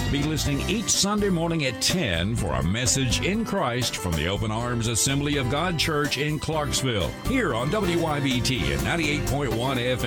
Be listening each Sunday morning at 10 for a message in Christ from the Open Arms Assembly of God Church in Clarksville, here on WYBT at 98.1 FM.